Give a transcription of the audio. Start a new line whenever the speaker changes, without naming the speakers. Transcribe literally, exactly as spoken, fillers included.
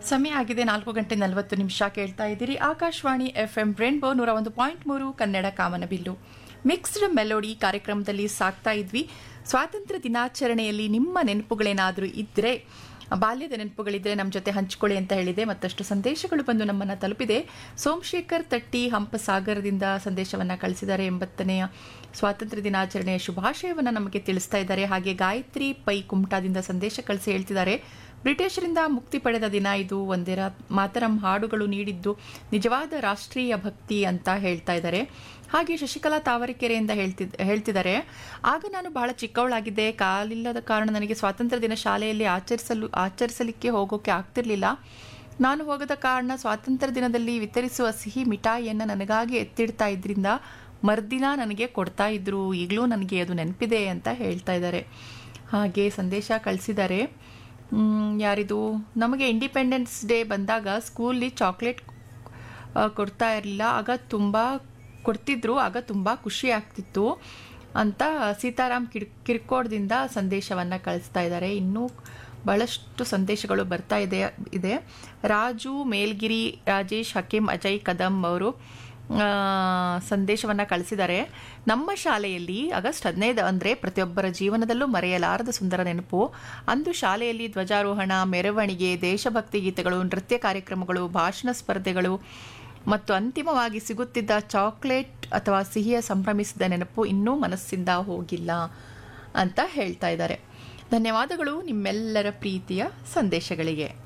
ಸಮಯ ಆಗಿದೆ ನಾಲ್ಕು ಗಂಟೆ ನಲವತ್ತು ನಿಮಿಷ. ಕೇಳ್ತಾ ಇದ್ದೀರಿ ಆಕಾಶವಾಣಿ ಎಫ್ ಎಂ ರೇನ್ಬೋ ನೂರ ಒಂದು ಪಾಯಿಂಟ್ ಮೂರು ಕನ್ನಡ ಕಾಮನಬಿಲ್ಲು. ಮಿಕ್ಸ್ಡ್ ಮೆಲೋಡಿ ಕಾರ್ಯಕ್ರಮದಲ್ಲಿ ಸಾಕ್ತಾ ಇದ್ವಿ. ಸ್ವಾತಂತ್ರ್ಯ ದಿನಾಚರಣೆಯಲ್ಲಿ ನಿಮ್ಮ ನೆನಪುಗಳೇನಾದರೂ ಇದ್ದರೆ, ಬಾಲ್ಯದ ನೆನಪುಗಳಿದ್ರೆ ನಮ್ಮ ಜೊತೆ ಹಂಚಿಕೊಳ್ಳಿ ಅಂತ ಹೇಳಿದೆ. ಮತ್ತಷ್ಟು ಸಂದೇಶಗಳು ಬಂದು ನಮ್ಮನ್ನು ತಲುಪಿದೆ. ಸೋಮಶೇಖರ್ ತಟ್ಟಿ ಹಂಪಸಾಗರದಿಂದ ಸಂದೇಶವನ್ನು ಕಳಿಸಿದ್ದಾರೆ. ಎಂಬತ್ತನೆಯ ಸ್ವಾತಂತ್ರ್ಯ ದಿನಾಚರಣೆಯ ಶುಭಾಶಯವನ್ನು ನಮಗೆ ತಿಳಿಸ್ತಾ ಇದ್ದಾರೆ. ಹಾಗೆ ಗಾಯತ್ರಿ ಪೈ ಕುಮಟಾದಿಂದ ಸಂದೇಶ ಕಳಿಸಿ ಹೇಳ್ತಿದ್ದಾರೆ, ಬ್ರಿಟಿಷರಿಂದ ಮುಕ್ತಿ ಪಡೆದ ದಿನ ಇದು. ಒಂದೆರ ಮಾತರಂ ಹಾಡುಗಳು ನೀಡಿದ್ದು ನಿಜವಾದ ರಾಷ್ಟ್ರೀಯ ಭಕ್ತಿ ಅಂತ ಹೇಳ್ತಾ ಇದ್ದಾರೆ. ಹಾಗೆ ಶಶಿಕಲಾ ತಾವರೆಕೆರೆಯಿಂದ ಹೇಳ್ತಿದ್ ಹೇಳ್ತಿದ್ದಾರೆ, ಆಗ ನಾನು ಬಹಳ ಚಿಕ್ಕವಳಾಗಿದ್ದೆ. ಕಾಲಿಲ್ಲದ ಕಾರಣ ನನಗೆ ಸ್ವಾತಂತ್ರ್ಯ ದಿನ ಶಾಲೆಯಲ್ಲಿ ಆಚರಿಸಲು ಆಚರಿಸಲಿಕ್ಕೆ ಹೋಗೋಕೆ ಆಗ್ತಿರ್ಲಿಲ್ಲ. ನಾನು ಹೋಗದ ಕಾರಣ ಸ್ವಾತಂತ್ರ್ಯ ದಿನದಲ್ಲಿ ವಿತರಿಸುವ ಸಿಹಿ ಮಿಠಾಯಿಯನ್ನು ನನಗಾಗಿ ಎತ್ತಿಡ್ತಾ ಇದ್ರಿಂದ ಮರ್ದಿನ ನನಗೆ ಕೊಡ್ತಾ ಇದ್ರು. ಈಗಲೂ ನನಗೆ ಅದು ನೆನಪಿದೆ ಅಂತ ಹೇಳ್ತಾ ಇದ್ದಾರೆ. ಹಾಗೆ ಸಂದೇಶ ಕಳಿಸಿದ್ದಾರೆ. ಯಾರಿದು, ನಮಗೆ ಇಂಡಿಪೆಂಡೆನ್ಸ್ ಡೇ ಬಂದಾಗ ಸ್ಕೂಲಿ ಚಾಕ್ಲೇಟ್ ಕೊಡ್ತಾ ಇರಲಿಲ್ಲ, ಆಗ ತುಂಬ ಕೊಡ್ತಿದ್ರು, ಆಗ ತುಂಬ ಖುಷಿ ಆಗ್ತಿತ್ತು ಅಂತ ಸೀತಾರಾಮ್ ಕಿರ್ ಕಿರ್ಕೋಡ್ದಿಂದ ಸಂದೇಶವನ್ನು ಕಳಿಸ್ತಾ ಇದ್ದಾರೆ. ಇನ್ನೂ ಬಹಳಷ್ಟು ಸಂದೇಶಗಳು ಬರ್ತಾ ಇದೆ ಇದೆ ರಾಜು ಮೇಲ್ಗಿರಿ, ರಾಜೇಶ್, ಹಕೀಂ, ಅಜಯ್ ಕದಂ ಅವರು ಸಂದೇಶವನ್ನು ಕಳಿಸಿದ್ದಾರೆ. ನಮ್ಮ ಶಾಲೆಯಲ್ಲಿ ಆಗಸ್ಟ್ ಹದಿನೈದು ಅಂದರೆ ಪ್ರತಿಯೊಬ್ಬರ ಜೀವನದಲ್ಲೂ ಮರೆಯಲಾರದ ಸುಂದರ ನೆನಪು. ಅಂದು ಶಾಲೆಯಲ್ಲಿ ಧ್ವಜಾರೋಹಣ, ಮೆರವಣಿಗೆ, ದೇಶಭಕ್ತಿ ಗೀತೆಗಳು, ನೃತ್ಯ ಕಾರ್ಯಕ್ರಮಗಳು, ಭಾಷಣ ಸ್ಪರ್ಧೆಗಳು ಮತ್ತು ಅಂತಿಮವಾಗಿ ಸಿಗುತ್ತಿದ್ದ ಚಾಕ್ಲೇಟ್ ಅಥವಾ ಸಿಹಿಯ ಸಂಭ್ರಮಿಸಿದ ನೆನಪು ಇನ್ನೂ ಮನಸ್ಸಿಂದ ಹೋಗಿಲ್ಲ ಅಂತ ಹೇಳ್ತಾ ಇದ್ದಾರೆ. ಧನ್ಯವಾದಗಳು ನಿಮ್ಮೆಲ್ಲರ ಪ್ರೀತಿಯ ಸಂದೇಶಗಳಿಗೆ.